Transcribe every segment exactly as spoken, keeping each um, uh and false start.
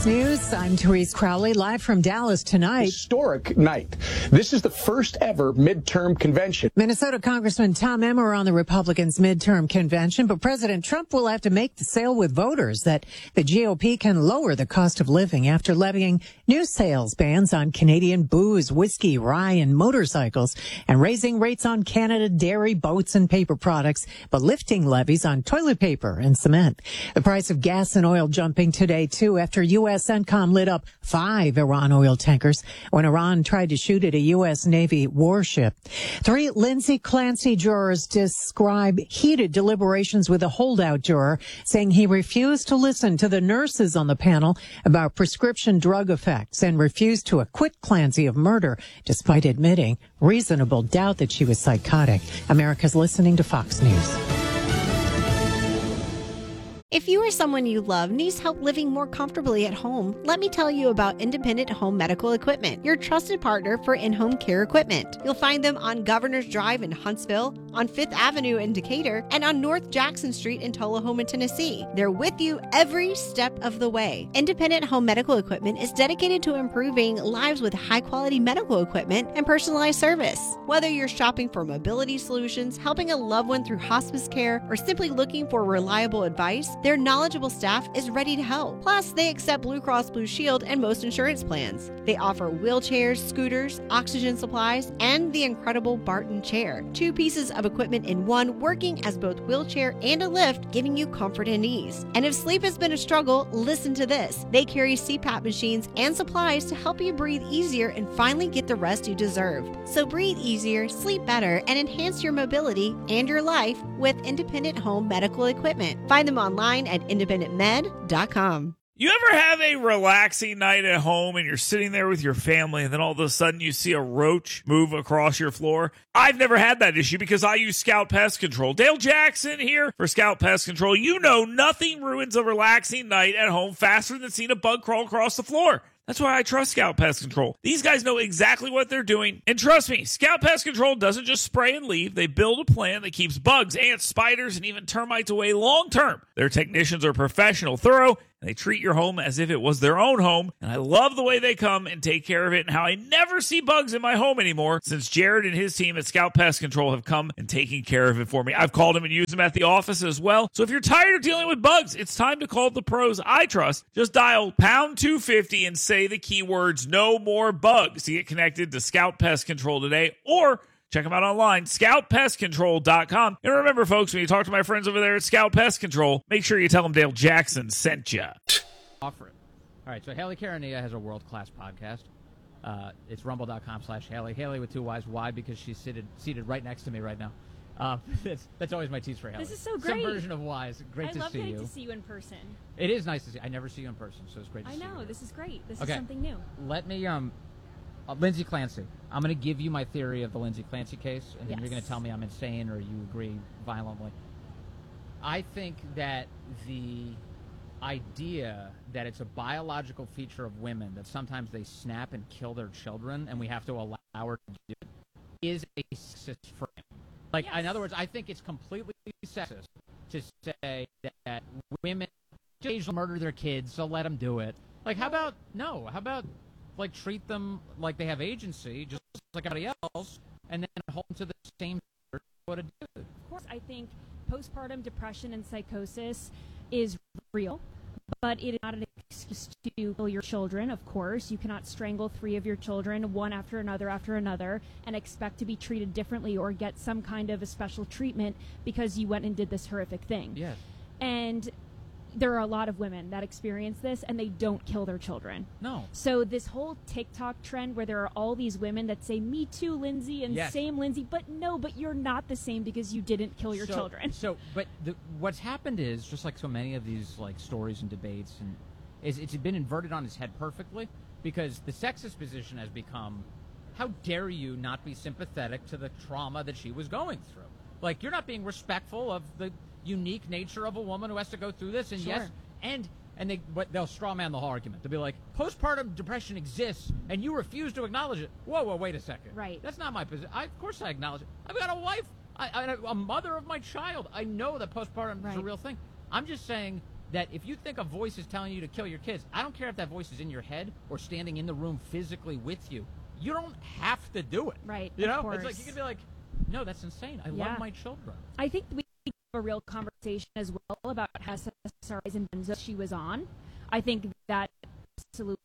Fox News, I'm Therese Crowley, live from Dallas tonight. Historic night. This is the first ever midterm convention. Minnesota Congressman Tom Emmer on the Republicans' midterm convention, but President Trump will have to make the sale with voters that the G O P can lower the cost of living after levying new sales bans on Canadian booze, whiskey, rye, and motorcycles, and raising rates on Canada dairy, boats, and paper products, but lifting levies on toilet paper and cement. The price of gas and oil jumping today, too, after U S CENTCOM lit up five Iran oil tankers when Iran tried to shoot at a U S Navy warship. Three Lindsay Clancy jurors describe heated deliberations with a holdout juror, saying he refused to listen to the nurses on the panel about prescription drug effects and refused to acquit Clancy of murder, despite admitting reasonable doubt that she was psychotic. America's listening to Fox News. If you or someone you love needs help living more comfortably at home, let me tell you about Independent Home Medical Equipment, your trusted partner for in-home care equipment. You'll find them on Governor's Drive in Huntsville, on Fifth Avenue in Decatur, and on North Jackson Street in Tullahoma, Tennessee. They're with you every step of the way. Independent Home Medical Equipment is dedicated to improving lives with high-quality medical equipment and personalized service. Whether you're shopping for mobility solutions, helping a loved one through hospice care, or simply looking for reliable advice, their knowledgeable staff is ready to help. Plus, they accept Blue Cross Blue Shield and most insurance plans. They offer wheelchairs, scooters, oxygen supplies, and the incredible Barton chair. Two pieces of equipment in one, working as both wheelchair and a lift, giving you comfort and ease. And if sleep has been a struggle, listen to this. They carry C PAP machines and supplies to help you breathe easier and finally get the rest you deserve. So breathe easier, sleep better, and enhance your mobility and your life with Independent Home Medical Equipment. Find them online at independent med dot com. You ever have a relaxing night at home and you're sitting there with your family and then all of a sudden you see a roach move across your floor? I've never had that issue because I use Scout Pest Control. Dale Jackson here for Scout Pest Control. You know nothing ruins a relaxing night at home faster than seeing a bug crawl across the floor. That's why I trust Scout Pest Control. These guys know exactly what they're doing. And trust me, Scout Pest Control doesn't just spray and leave. They build a plan that keeps bugs, ants, spiders, and even termites away long term. Their technicians are professional, thorough, and they treat your home as if it was their own home. And I love the way they come and take care of it and how I never see bugs in my home anymore since Jared and his team at Scout Pest Control have come and taken care of it for me. I've called them and used them at the office as well. So if you're tired of dealing with bugs, it's time to call the pros I trust. Just dial pound two fifty and say the keywords no more bugs to get connected to Scout Pest Control today, or check them out online, scout pest control dot com. And remember, folks, when you talk to my friends over there at Scout Pest Control, make sure you tell them Dale Jackson sent you. Offer it. All right, so Haley Karania has a world-class podcast. Uh, it's rumble.com slash Haley. Haley with two Y's. Why? Because she's seated seated right next to me right now. Uh, that's, that's always my tease for Haley. This is so great. Some version of Y's. Great I to love see getting you. to see you in person. It is nice to see. I never see you in person, so it's great to I see you. know. This is great. This okay. is something new. Let me, um, uh, Lindsay Clancy. I'm going to give you my theory of the Lindsay Clancy case, and then yes. you're going to tell me I'm insane or you agree violently. I think that the idea that it's a biological feature of women that sometimes they snap and kill their children and we have to allow her to do it is a sexist frame. Like, yes. In other words, I think it's completely sexist to say that women occasionally murder their kids, so let them do it. Like, how about, no, how about, like, treat them like they have agency, just like everybody else, and then hold them to the same what to do. Of course, I think postpartum depression and psychosis is real, but it is not an excuse to kill your children, of course. You cannot strangle three of your children, one after another after another, and expect to be treated differently or get some kind of a special treatment because you went and did this horrific thing. Yes. And there are a lot of women that experience this, and they don't kill their children. No. So this whole TikTok trend where there are all these women that say, me too, Lindsay, and yes. same, Lindsay, but no, but you're not the same because you didn't kill your so, children. So, but the, what's happened is, just like so many of these like stories and debates, and is it's been inverted on its head perfectly, because the sexist position has become, how dare you not be sympathetic to the trauma that she was going through? Like, you're not being respectful of the unique nature of a woman who has to go through this, and sure. yes, and and they but they'll straw man the whole argument. They'll be like, postpartum depression exists, and you refuse to acknowledge it. Whoa, whoa, wait a second. Right. That's not my position. I, of course I acknowledge it. I've got a wife, I, I, a mother of my child. I know that postpartum right. is a real thing. I'm just saying that if you think a voice is telling you to kill your kids, I don't care if that voice is in your head or standing in the room physically with you. You don't have to do it. Right. You know? Of course. It's like you can be like, no, that's insane. I Yeah. love my children. I think we have a real conversation as well about how S S R Is and benzos she was on. I think that absolutely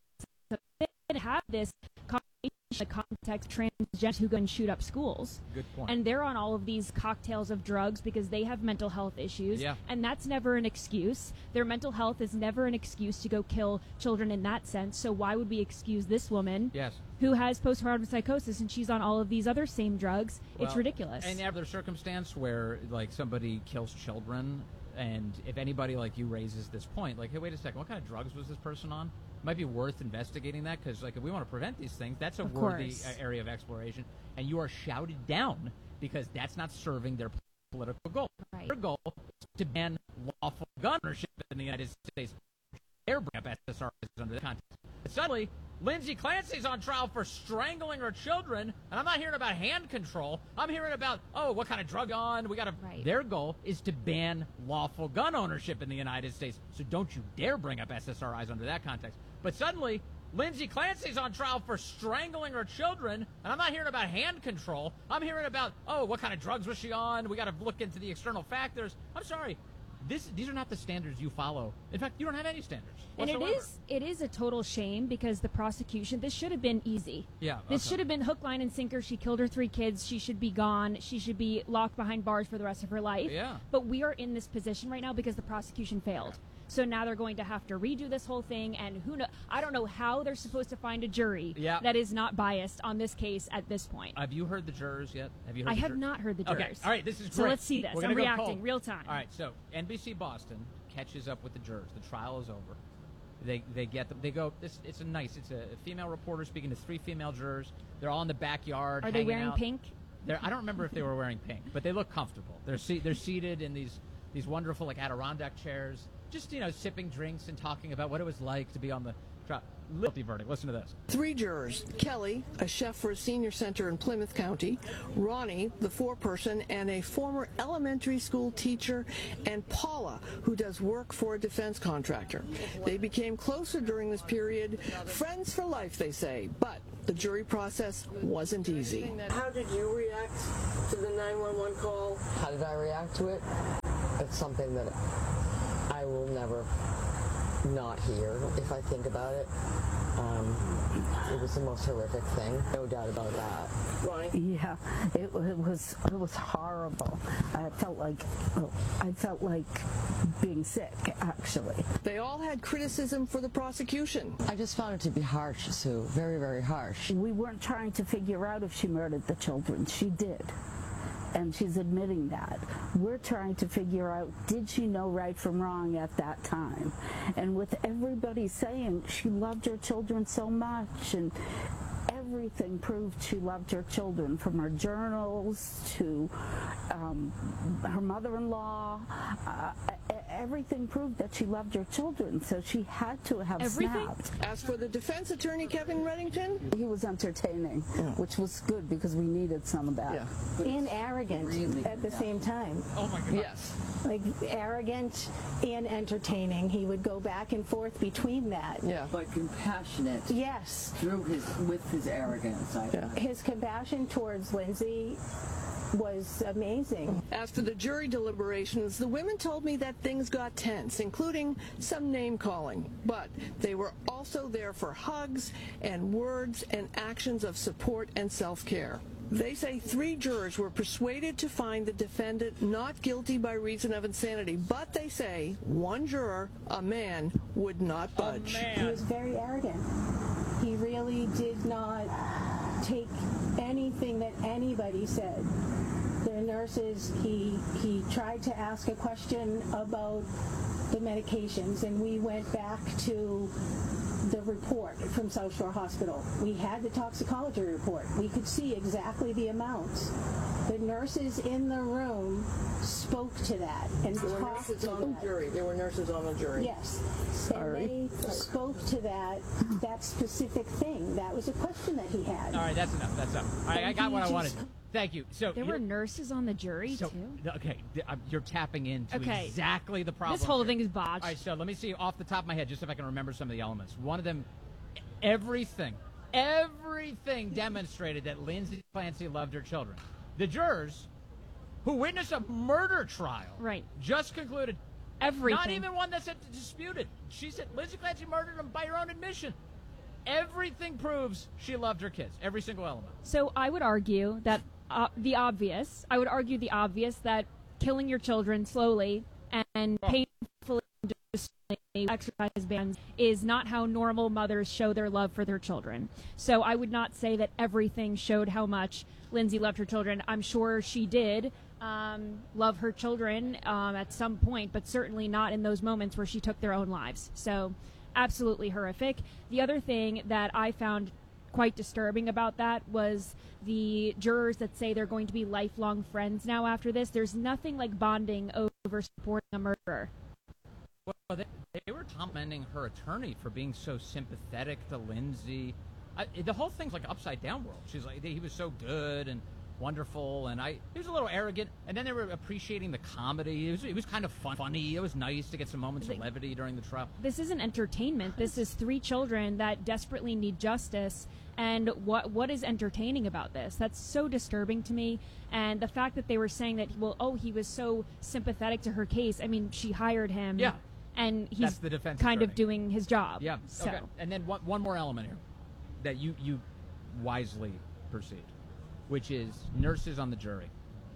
have this conversation in the context of transgenders who go and shoot up schools. Good point. And they're on all of these cocktails of drugs because they have mental health issues. Yeah. And that's never an excuse. Their mental health is never an excuse to go kill children in that sense. So why would we excuse this woman Yes. who has postpartum psychosis and she's on all of these other same drugs? It's Well, ridiculous. And every circumstance where like somebody kills children, and if anybody like you raises this point, like, hey, wait a second, what kind of drugs was this person on? It might be worth investigating that, because like if we want to prevent these things, that's a Of worthy course. uh, area of exploration. And you are shouted down because that's not serving their political goal. Right. Their goal is to ban lawful gun ownership in the United States. They're bringing up S S R Is under the context. But suddenly, Lindsay Clancy's on trial for strangling her children, and I'm not hearing about hand control. I'm hearing about, oh, what kind of drug on? We got to. Right. Their goal is to ban lawful gun ownership in the United States. So don't you dare bring up S S R Is under that context. But suddenly, Lindsay Clancy's on trial for strangling her children, and I'm not hearing about hand control. I'm hearing about, oh, what kind of drugs was she on? We got to look into the external factors. I'm sorry. This, these are not the standards you follow. In fact, you don't have any standards And it whatsoever. is it is a total shame because the prosecution, this should have been easy. Yeah, This okay. should have been hook, line, and sinker. She killed her three kids. She should be gone. She should be locked behind bars for the rest of her life. Yeah. But we are in this position right now because the prosecution failed. So now they're going to have to redo this whole thing, and who know? I don't know how they're supposed to find a jury Yeah. that is not biased on this case at this point. Have you heard the jurors yet? Have you heard I the have jurors? not heard the Okay, jurors. all right, this is great. So let's see this. We're I'm gonna go reacting cold. real time. All right, so N B C Boston catches up with the jurors. The trial is over. They they get them. They go. This it's a nice. It's a female reporter speaking to three female jurors. They're all in the backyard. Are they hanging wearing out. pink? They're, I don't remember if they were wearing pink, but they look comfortable. They're se- they're seated in these these wonderful like Adirondack chairs, just you know sipping drinks and talking about what it was like to be on the trial. Guilty verdict. Listen to this. Three jurors, Kelly, a chef for a senior center in Plymouth County, Ronnie, the foreperson, and a former elementary school teacher, and Paula, who does work for a defense contractor. They became closer during this period, friends for life, they say, but the jury process wasn't easy. How did you react to the nine one one call? How did I react to it? It's something that I will never not hear if I think about it. Um, it was the most horrific thing, no doubt about that. Ronnie? Yeah, it, it was it was horrible. I felt like oh, I felt like being sick, actually. They all had criticism for the prosecution. I just found it to be harsh, Sue. Very, very harsh. We weren't trying to figure out if she murdered the children. She did. And she's admitting that. We're trying to figure out, did she know right from wrong at that time? And with everybody saying she loved her children so much, and everything proved she loved her children, from her journals to um, her mother-in-law. Uh, everything proved that she loved her children, so she had to have Everything? snapped. As for the defense attorney, Kevin Reddington, He was entertaining, which was good because we needed some of that. yeah. And arrogant at the same time. Oh my God. Yes. Like arrogant and entertaining. He would go back and forth between that. Yeah. But compassionate Yes. through his with his arrogance. I Yeah. His compassion towards Lindsay was amazing. As for the jury deliberations, the women told me that things got tense, including some name calling. But they were also there for hugs and words and actions of support and self-care. They say three jurors were persuaded to find the defendant not guilty by reason of insanity, but they say one juror, a man, would not budge. He was very arrogant. He really did not take anything that anybody said. The nurses, he he tried to ask a question about the medications, and we went back to the report from South Shore Hospital. We had the toxicology report. We could see exactly the amounts. The nurses in the room spoke to that and There were talked nurses to on the that. jury. There were nurses on the jury. Yes. Sorry. And they spoke to that that specific thing. That was a question that he had. All right, that's enough. That's enough. All right, I got what I wanted. Thank you. So there were nurses on the jury so, too. Okay, you're tapping into okay. exactly the problem. This whole here. thing is botched. All right, so let me see off the top of my head, just if I can remember some of the elements. One of them, everything, everything demonstrated that Lindsay Clancy loved her children. The jurors, who witnessed a murder trial, right, just concluded everything. Not even one that's disputed. She said Lindsay Clancy murdered him by her own admission. Everything proves she loved her kids. Every single element. So I would argue that uh, the obvious. I would argue the obvious that killing your children slowly and oh. painfully exercise bans is not how normal mothers show their love for their children. So I would not say that everything showed how much Lindsay loved her children. I'm sure she did um, love her children um, at some point, but certainly not in those moments where she took their own lives. So absolutely horrific. The other thing that I found quite disturbing about that was the jurors that say they're going to be lifelong friends now after this. There's nothing like bonding over supporting a murderer. Well, they, they were commending her attorney for being so sympathetic to Lindsay. I, the whole thing's like upside down world. She's like, he was so good and wonderful, and I he was a little arrogant. And then they were appreciating the comedy. It was it was kind of fun, funny. It was nice to get some moments of levity during the trial. This isn't entertainment. This is three children that desperately need justice. And what what is entertaining about this? That's so disturbing to me. And the fact that they were saying that, well, oh, he was so sympathetic to her case. I mean, she hired him. Yeah. And he's That's the defense kind attorney. of doing his job. Yeah. So. Okay. And then one, one more element here that you, you wisely perceived, which is nurses on the jury.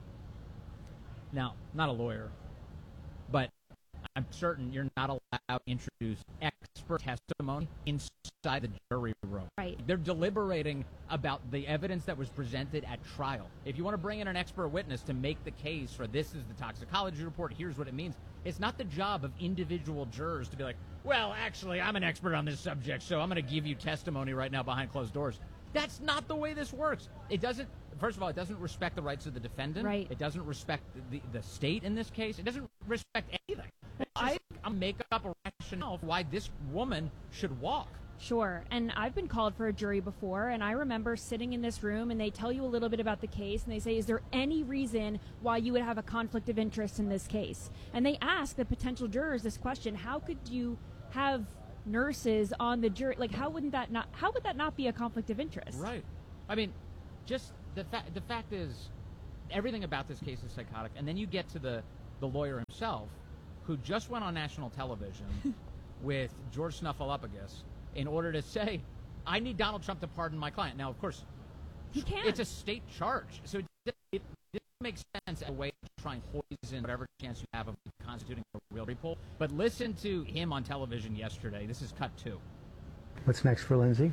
Now, not a lawyer, but I'm certain you're not allowed to introduce expert testimony inside the jury room. Right. They're deliberating about the evidence that was presented at trial. If you want to bring in an expert witness to make the case for this is the toxicology report, here's what it means, it's not the job of individual jurors to be like, well, actually, I'm an expert on this subject, so I'm going to give you testimony right now behind closed doors. That's not the way this works. It doesn't, first of all, it doesn't respect the rights of the defendant. Right. It doesn't respect the, the state in this case. It doesn't respect anything. I, I'll make up a rationale for why this woman should walk. Sure. And I've been called for a jury before, and I remember sitting in this room, and they tell you a little bit about the case, and they say, is there any reason why you would have a conflict of interest in this case? And they ask the potential jurors this question, how could you have nurses on the jury? Like, how wouldn't that not, how would that not be a conflict of interest? Right. I mean, just the, fa- the fact is, everything about this case is psychotic, and then you get to the, the lawyer himself, who just went on national television with George Snuffleupagus in order to say, I need Donald Trump to pardon my client. Now, of course, he can't. It's a state charge. So it, it, it doesn't make sense as a way to try and poison whatever chance you have of constituting a real repoll. But listen to him on television yesterday. This is cut two. What's next for Lindsay?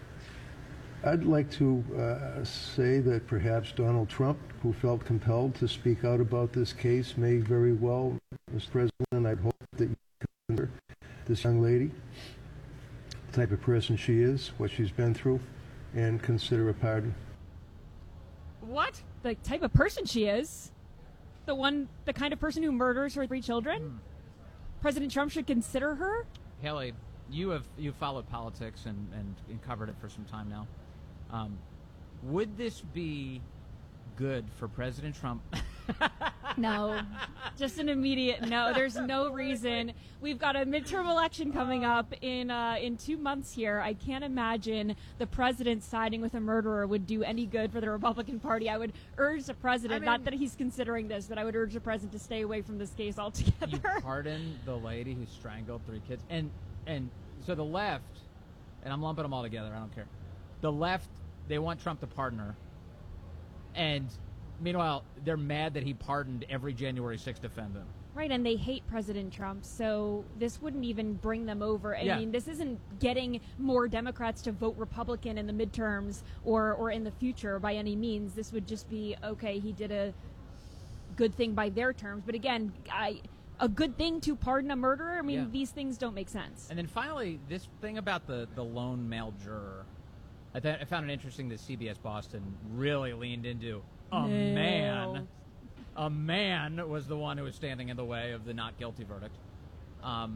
I'd like to uh, say that perhaps Donald Trump, who felt compelled to speak out about this case, may very well, Mister President, I'd hope that you consider this young lady, the type of person she is, what she's been through, and consider a pardon. What? The type of person she is? The one, the kind of person who murders her three children? Hmm. President Trump should consider her? Haley, you have you followed politics and, and, and covered it for some time now. Um, would this be good for President Trump? No, just an immediate no. There's no reason. We've got a midterm election coming up in uh, in two months here. I can't imagine the president siding with a murderer would do any good for the Republican Party. I would urge the president, I mean, not that he's considering this, but I would urge the president to stay away from this case altogether. You pardon the lady who strangled three kids, and and so the left, and I'm lumping them all together. I don't care. The left, they want Trump to pardon her, and meanwhile, they're mad that he pardoned every January sixth defendant. Right, and they hate President Trump, so this wouldn't even bring them over. I yeah. mean, this isn't getting more Democrats to vote Republican in the midterms or, or in the future by any means. This would just be, okay, he did a good thing by their terms. But again, I, a good thing to pardon a murderer? I mean, yeah. these things don't make sense. And then finally, this thing about the, the lone male juror. I, th- I found it interesting that C B S Boston really leaned into a no. man. A man was the one who was standing in the way of the not guilty verdict. Um,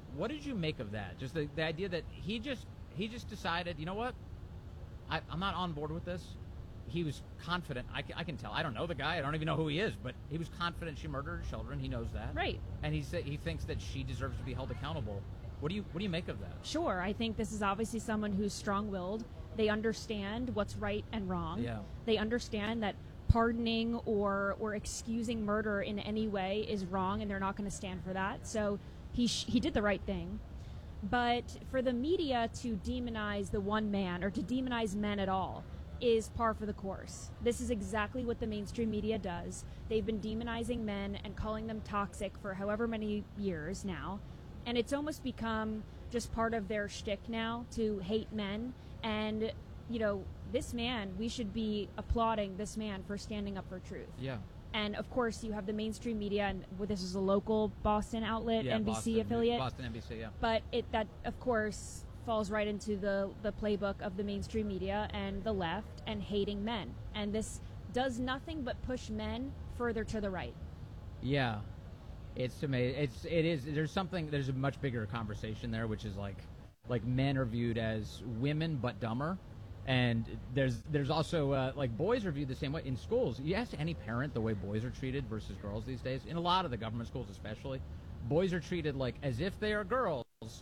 what did you make of that? Just the, the idea that he just he just decided, you know what? I, I'm not on board with this. He was confident. I can, I can tell. I don't know the guy. I don't even know who he is, but he was confident she murdered her children. He knows that. Right. And he said he thinks that she deserves to be held accountable. What do you what do you make of that? Sure. I think this is obviously someone who's strong-willed. They understand what's right and wrong. Yeah. They understand that pardoning or or excusing murder in any way is wrong, and they're not going to stand for that. So he sh- he did the right thing. But for the media to demonize the one man or to demonize men at all is par for the course. This is exactly what the mainstream media does. They've been demonizing men and calling them toxic for however many years now. And it's almost become just part of their shtick now to hate men. And, you know, this man, we should be applauding this man for standing up for truth. Yeah. And, of course, you have the mainstream media, and well, this is a local Boston outlet, Yeah, N B C Boston, affiliate. Boston N B C, yeah. But it that, of course, falls right into the, the playbook of the mainstream media and the left and hating men. And this does nothing but push men further to the right. Yeah. It's amazing. It's it is. There's something. There's a much bigger conversation there, which is like, like men are viewed as women but dumber, and there's there's also uh, like boys are viewed the same way in schools. You ask any parent the way boys are treated versus girls these days. In a lot of the government schools, especially, boys are treated like as if they are girls.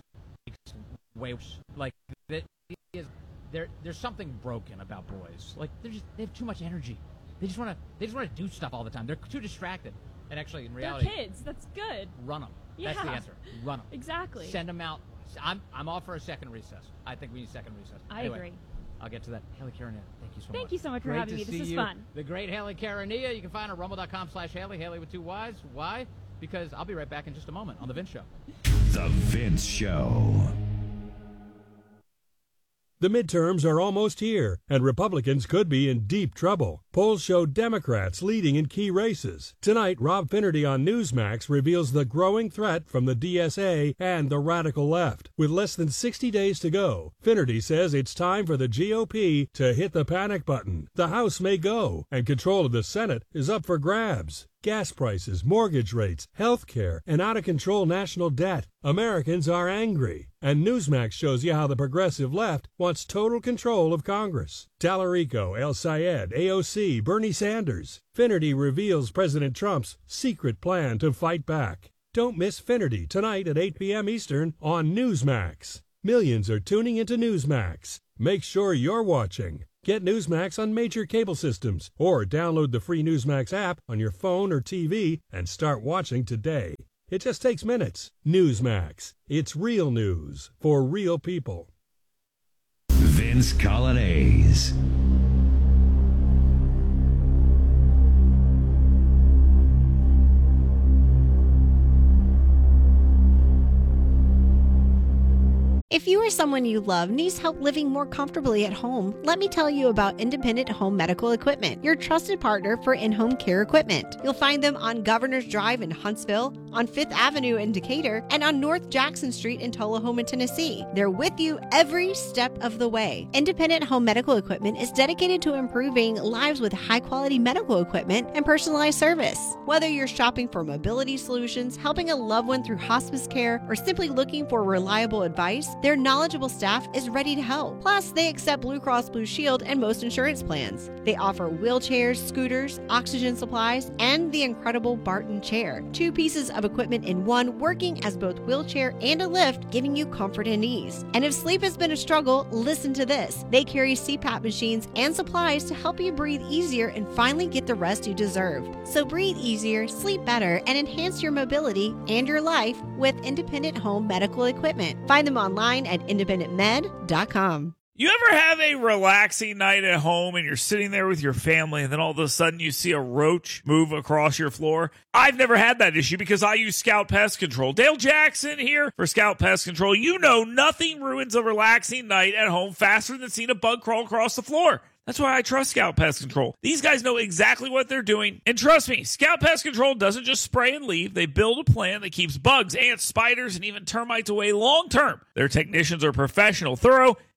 Way like that is there. There's something broken about boys. Like they just they have too much energy. They just want to they just want to do stuff all the time. They're too distracted. And actually, in reality, they're kids. That's good. Run them. Yeah. That's the answer. Run them. Exactly. Send them out. I'm I'm all for a second recess. I think we need a second recess. I anyway, agree. I'll get to that. Haley Karania, thank you so much. Thank you so much for Great having to me. This see is you. fun. The great Haley Karania. You can find her at rumble dot com slash Haley. Haley with two Y's. Why? Because I'll be right back in just a moment on The Vince Show. The Vince Show. The midterms are almost here, and Republicans could be in deep trouble. Polls show Democrats leading in key races. Tonight, Rob Finnerty on Newsmax reveals the growing threat from the D S A and the radical left. With less than sixty days to go, Finnerty says it's time for the G O P to hit the panic button. The House may go, and control of the Senate is up for grabs. Gas prices, mortgage rates, health care, and out-of-control national debt. Americans are angry. And Newsmax shows you how the progressive left wants total control of Congress. Tallarico, El Sayed, A O C, Bernie Sanders. Finnerty reveals President Trump's secret plan to fight back. Don't miss Finnerty tonight at eight p.m. Eastern on Newsmax. Millions are tuning into Newsmax. Make sure you're watching. Get Newsmax on major cable systems or download the free Newsmax app on your phone or T V and start watching today. It just takes minutes. Newsmax. It's real news for real people. Vince Colonnese. If you or someone you love needs help living more comfortably at home, let me tell you about Independent Home Medical Equipment, your trusted partner for in-home care equipment. You'll find them on Governor's Drive in Huntsville, on Fifth Avenue in Decatur, and on North Jackson Street in Tullahoma, Tennessee. They're with you every step of the way. Independent Home Medical Equipment is dedicated to improving lives with high-quality medical equipment and personalized service. Whether you're shopping for mobility solutions, helping a loved one through hospice care, or simply looking for reliable advice, their knowledgeable staff is ready to help. Plus, they accept Blue Cross Blue Shield and most insurance plans. They offer wheelchairs, scooters, oxygen supplies, and the incredible Barton chair. Two pieces of equipment in one, working as both wheelchair and a lift, giving you comfort and ease. And if sleep has been a struggle, listen to this. They carry C PAP machines and supplies to help you breathe easier and finally get the rest you deserve. So breathe easier, sleep better, and enhance your mobility and your life with Independent Home Medical Equipment. Find them online at independent med dot com. You ever have a relaxing night at home and you're sitting there with your family and then all of a sudden you see a roach move across your floor? I've never had that issue because I use Scout Pest Control. Dale Jackson here for Scout Pest Control. You know nothing ruins a relaxing night at home faster than seeing a bug crawl across the floor. That's why I trust Scout Pest Control. These guys know exactly what they're doing. And trust me, Scout Pest Control doesn't just spray and leave. They build a plan that keeps bugs, ants, spiders, and even termites away long term. Their technicians are professional, thorough, and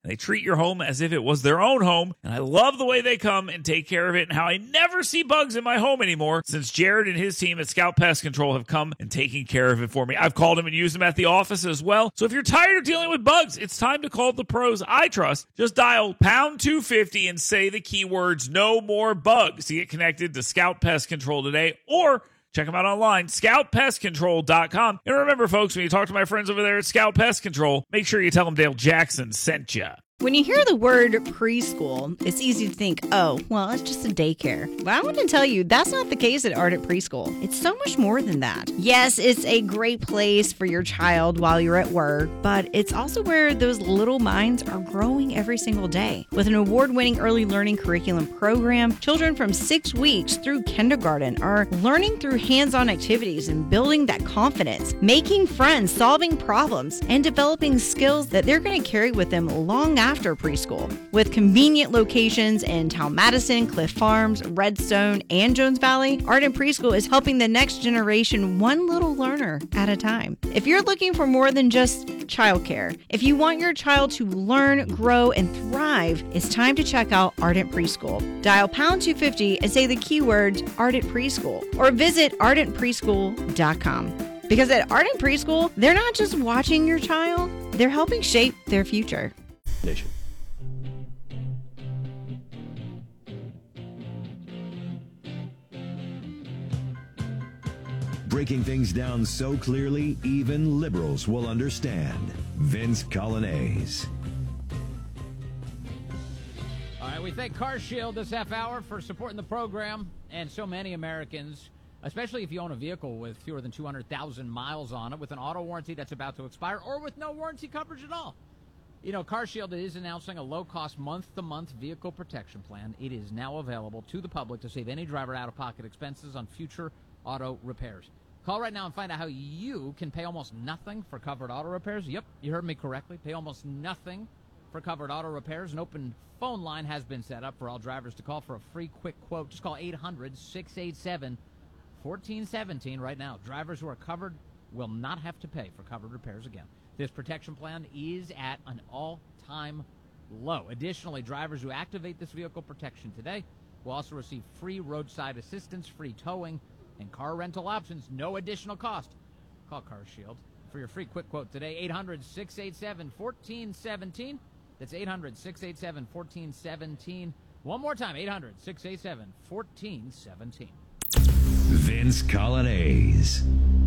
They treat your home as if it was their own home, and I love the way they come and take care of it and how I never see bugs in my home anymore since Jared and his team at Scout Pest Control have come and taken care of it for me. I've called them and used them at the office as well. So if you're tired of dealing with bugs, it's time to call the pros I trust. Just dial pound two fifty and say the keywords no more bugs to get connected to Scout Pest Control today, or check them out online, scout pest control dot com. And remember, folks, when you talk to my friends over there at Scout Pest Control, make sure you tell them Dale Jackson sent you. When you hear the word preschool, it's easy to think, oh, well, it's just a daycare. But I want to tell you, that's not the case at Ardent Preschool. It's so much more than that. Yes, it's a great place for your child while you're at work, but it's also where those little minds are growing every single day. With an award-winning early learning curriculum program, children from six weeks through kindergarten are learning through hands-on activities and building that confidence, making friends, solving problems, and developing skills that they're going to carry with them long after after preschool. With convenient locations in Talmadison, Cliff Farms, Redstone, and Jones Valley, Ardent Preschool is helping the next generation one little learner at a time. If you're looking for more than just childcare, if you want your child to learn, grow, and thrive, it's time to check out Ardent Preschool. Dial pound two fifty and say the keywords Ardent Preschool, or visit ardent preschool dot com. Because at Ardent Preschool, they're not just watching your child, they're helping shape their future. Nation. Breaking things down so clearly, even liberals will understand. Vince Colonnese. All right, we thank CarShield this half hour for supporting the program, and so many Americans, especially if you own a vehicle with fewer than two hundred thousand miles on it, with an auto warranty that's about to expire, or with no warranty coverage at all. You know, CarShield is announcing a low-cost month-to-month vehicle protection plan. It is now available to the public to save any driver out-of-pocket expenses on future auto repairs. Call right now and find out how you can pay almost nothing for covered auto repairs. Yep, you heard me correctly. Pay almost nothing for covered auto repairs. An open phone line has been set up for all drivers to call for a free quick quote. Just call eight hundred, six eight seven, one four one seven right now. Drivers who are covered will not have to pay for covered repairs again. This protection plan is at an all-time low. Additionally, drivers who activate this vehicle protection today will also receive free roadside assistance, free towing, and car rental options. No additional cost. Call CarShield for your free quick quote today. eight hundred, six eight seven, one four one seven. That's eight hundred, six eight seven, one four one seven. One more time, eight hundred, six eight seven, one four one seven. Vince Colonnese.